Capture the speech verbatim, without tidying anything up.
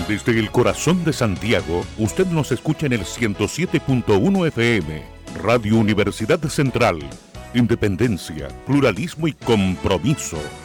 Desde el corazón de Santiago, usted nos escucha en el ciento siete punto uno F M, Radio Universidad Central. Independencia, pluralismo y compromiso.